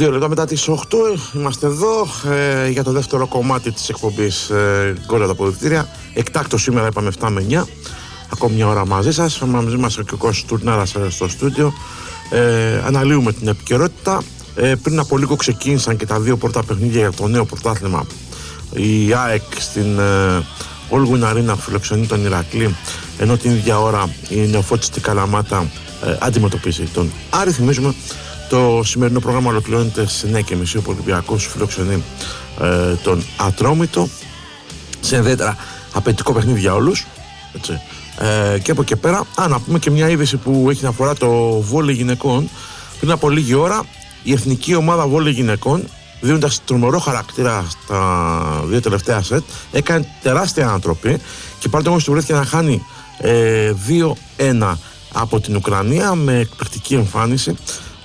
2 λεπτά μετά τις 8 είμαστε εδώ για το δεύτερο κομμάτι της εκπομπής Γκόλ τα Αποδυτήρια. Εκτάκτο σήμερα είπαμε 7 με 9. Ακόμη μια ώρα μαζί σας. Μαζί μας και ο Κώστας Τουρνάρας στο στούντιο. Αναλύουμε την επικαιρότητα. Πριν από λίγο ξεκίνησαν και τα δύο πρώτα παιχνίδια για το νέο πρωτάθλημα. Η ΑΕΚ στην Όλγουιν Αρίνα φιλοξενεί τον Ηρακλή, ενώ την ίδια ώρα η Νεοφώτιστη στην Καλαμάτα αντιμετωπίζει τον Άρη. Θυμίζουμε, το σημερινό πρόγραμμα ολοκληρώνεται στις 9:30. Ο Ολυμπιακός φιλοξενεί τον Ατρόμητο. Σε ιδιαίτερα απαιτητικό παιχνίδι για όλους. Έτσι. Και από εκεί πέρα, να πούμε και μια είδηση που έχει να αφορά το βόλεϊ γυναικών. Πριν από λίγη ώρα, η εθνική ομάδα βόλεϊ γυναικών, δίνοντας τρομερό χαρακτήρα στα δύο τελευταία σετ, έκανε τεράστια ανατροπή και παρότι όμως του βρέθηκε να χάνει 2-1 από την Ουκρανία με εκπληκτική εμφάνιση.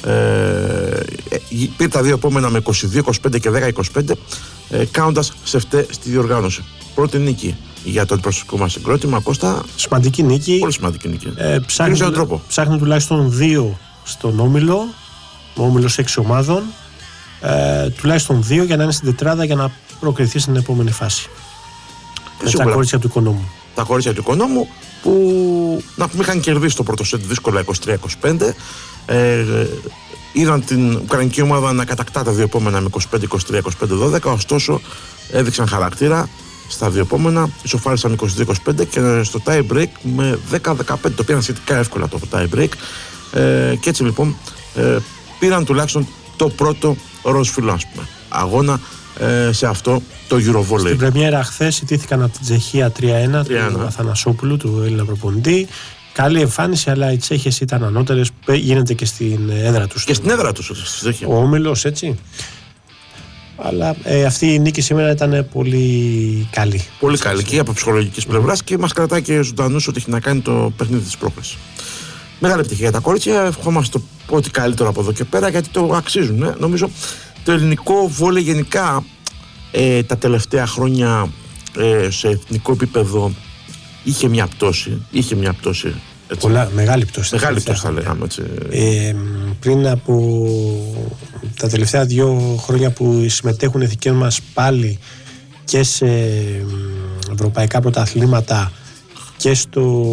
Πήρε τα δύο επόμενα με 22-25 και 10-25, κάνοντας σεφτέ στη διοργάνωση. Πρώτη νίκη για το αντιπροσωπικό μας συγκρότημα, Κώστα. Σημαντική νίκη. Πολύ σημαντική νίκη. Ψάχνει τουλάχιστον 2 στον όμιλο, ο όμιλος 6 ομάδων. Τουλάχιστον 2 για να είναι στην τετράδα για να προκριθεί στην επόμενη φάση. Τα κορίτσια του Οικονόμου. Τα κορίτσια του Οικονόμου που να πούμε είχαν κερδίσει το πρώτο σετ δύσκολα 23-25. Είδαν την Ουκρανική ομάδα να κατακτά τα δύο επόμενα με 25-23, 25-12. Ωστόσο έδειξαν χαρακτήρα στα δύο επόμενα, ισοφάρισαν 22-25 και στο tie break με 10-15. Το πήραν σχετικά εύκολα το tie break. Και έτσι λοιπόν πήραν τουλάχιστον το πρώτο ροσφυλό, ας πούμε, αγώνα σε αυτό το Eurovolley. Στην πρεμιέρα χθες ιτήθηκαν από την Τσεχία 3-1 του Αθανασόπουλου, του Έλληνα προπονητή. Καλή εμφάνιση, αλλά οι Τσέχες ήταν ανώτερες. Γίνεται και στην έδρα τους. Και στην έδρα τους, στη Τσεχία. Ο όμιλος, έτσι. Αλλά αυτή η νίκη σήμερα ήταν πολύ καλή. Πολύ καλή και από ψυχολογικής πλευράς και μας κρατάει και ζωντανούς ότι έχει να κάνει το παιχνίδι της πρόκλησης. Μεγάλη επιτυχία για τα κορίτσια. Ευχόμαστε ό,τι καλύτερο από εδώ και πέρα γιατί το αξίζουν. Νομίζω το ελληνικό βόλεϊ γενικά τα τελευταία χρόνια σε εθνικό επίπεδο είχε μια πτώση. Έτσι. Μεγάλη πτώση. Μεγάλη πτώση θα λέγαμε. Έτσι. Πριν από τα τελευταία 2 χρόνια που συμμετέχουν οι εθνικές μας πάλι και σε ευρωπαϊκά πρωταθλήματα και στο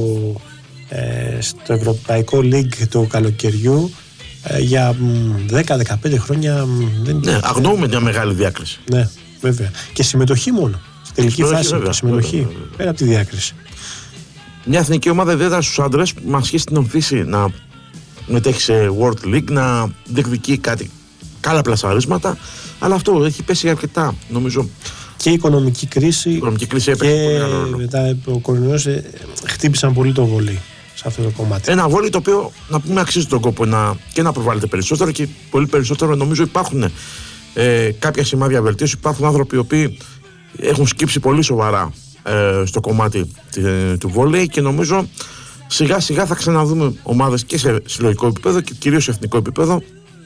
Ευρωπαϊκό League του καλοκαιριού, για 10-15 χρόνια αγνοούμε μια μεγάλη διάκριση. Ναι, βέβαια. Και συμμετοχή μόνο. Στη τελική φάση βέβαια, συμμετοχή. Βέβαια. Πέρα από τη διάκριση. Μια εθνική ομάδα ιδιαίτερα στους άντρες μας αρχίσει την ομφύση να μετέχει σε World League, να διεκδικεί κάτι καλά πλασαρίσματα, αλλά αυτό έχει πέσει αρκετά, νομίζω. Και η οικονομική κρίση έπαιξε και μετά ο κορονοϊός χτύπησαν πολύ το βολί σε αυτό το κομμάτι. Ένα βόλεϊ το οποίο να πούμε αξίζει τον κόπο και να προβάλλεται περισσότερο και πολύ περισσότερο. Νομίζω υπάρχουν κάποια σημάδια βελτίωση. Υπάρχουν άνθρωποι οι οποίοι έχουν σκύψει πολύ σοβαρά στο κομμάτι του βόλεϊ και νομίζω σιγά σιγά θα ξαναδούμε ομάδες και σε συλλογικό επίπεδο και κυρίως σε εθνικό επίπεδο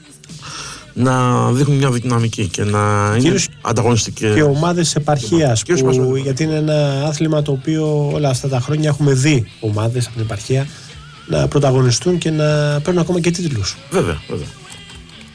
να δείχνουν μια δυναμική και να είναι ανταγωνιστικές. Και ομάδες επαρχίας, γιατί είναι ένα άθλημα το οποίο όλα αυτά τα χρόνια έχουμε δει ομάδες από την επαρχία να πρωταγωνιστούν και να παίρνουν ακόμα και τίτλους. Βέβαια.